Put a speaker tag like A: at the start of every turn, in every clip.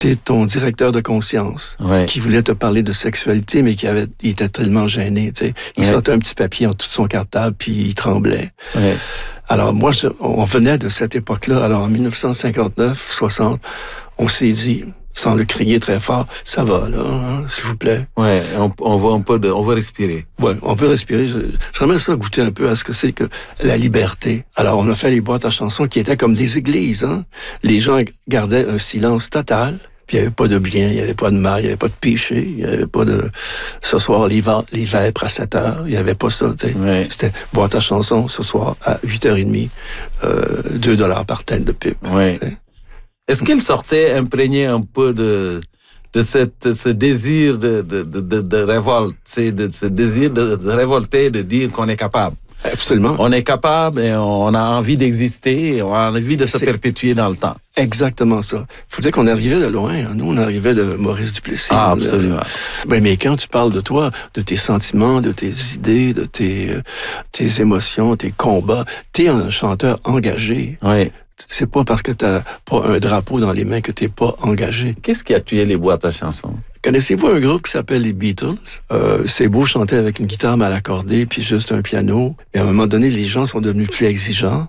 A: C'était ton directeur de conscience qui voulait te parler de sexualité, mais il était tellement gêné. Tu sais. Il sortait un petit papier en dessous de son cartable, puis il tremblait. Alors moi, on venait de cette époque-là. Alors en 1959-60, on s'est dit, sans le crier très fort, ça va là, hein, s'il vous plaît.
B: Ouais, on veut respirer.
A: Ouais, on veut respirer. J'aimerais ça goûter un peu à ce que c'est que la liberté. Alors on a fait les boîtes à chansons qui étaient comme des églises. Hein. Les gens gardaient un silence total. Puis il n'y avait pas de bien, il n'y avait pas de mal, il n'y avait pas de péché, il n'y avait pas de ce soir les vêpres à 7 heures, il n'y avait pas ça. C'était boîte à chansons ce soir à 8h30, $2 par tête de pipe.
B: Est-ce qu'il sortait imprégné un peu de ce désir de révolte, de ce désir de révolter, de dire qu'on est capable?
A: Absolument.
B: On est capable et on a envie d'exister, on a envie de se perpétuer dans le temps.
A: Exactement ça. Faut dire qu'on arrivait de loin. Hein. Nous, on arrivait de Maurice Duplessis.
B: Ah, absolument.
A: Mais quand tu parles de toi, de tes sentiments, de tes idées, de tes émotions, tes combats, t'es un chanteur engagé.
B: Oui.
A: C'est pas parce que t'as pas un drapeau dans les mains que t'es pas engagé.
B: Qu'est-ce qui a tué les boîtes à chansons?
A: Connaissez-vous un groupe qui s'appelle les Beatles? C'est beau chanter avec une guitare mal accordée puis juste un piano. Et à un moment donné, les gens sont devenus plus exigeants.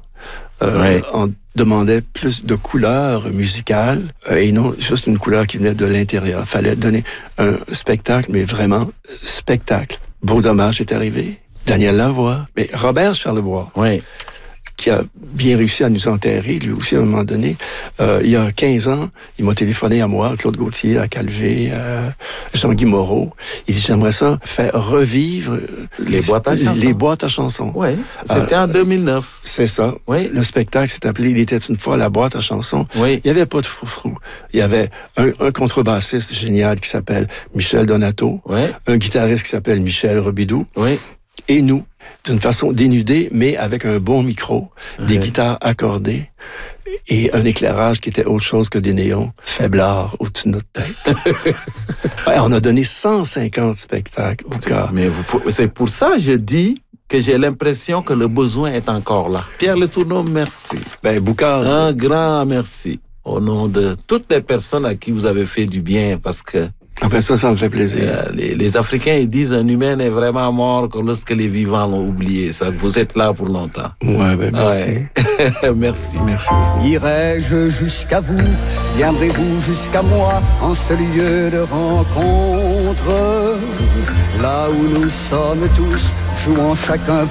A: On demandait plus de couleurs musicales et non juste une couleur qui venait de l'intérieur. Fallait donner un spectacle, mais vraiment spectacle. Beau dommage est arrivé. Daniel Lavoie. Mais Robert Charlebois. Qui a bien réussi à nous enterrer, lui aussi, à un moment donné. Il y a 15 ans, il m'a téléphoné à moi, Claude Gauthier, à Calvé, à Jean-Guy Moreau. Il dit, j'aimerais ça faire revivre
B: les
A: boîtes à chansons.
B: Oui, c'était en 2009.
A: C'est ça.
B: Oui.
A: Le spectacle s'est appelé « Il était une fois la boîte à chansons ».
B: Oui.
A: Il n'y avait pas de froufrou. Il y avait un contrebassiste génial qui s'appelle Michel Donato, un guitariste qui s'appelle Michel Robidoux, et nous, d'une façon dénudée, mais avec un bon micro, des guitares accordées et un éclairage qui était autre chose que des néons faiblards au-dessus de notre tête. On a donné 150 spectacles au cas.
B: Mais c'est pour ça que je dis que j'ai l'impression que le besoin est encore là. Pierre Letourneau, merci.
A: Boucard.
B: Un grand merci au nom de toutes les personnes à qui vous avez fait du bien, parce que
A: ça me fait plaisir.
B: Les Africains, ils disent un humain est vraiment mort que lorsque les vivants l'ont oublié. Ça, vous êtes là pour longtemps.
A: Merci.
B: Merci.
A: Merci.
C: Irai-je jusqu'à vous, viendrez-vous jusqu'à moi, en ce lieu de rencontre, là où nous sommes tous, jouant chacun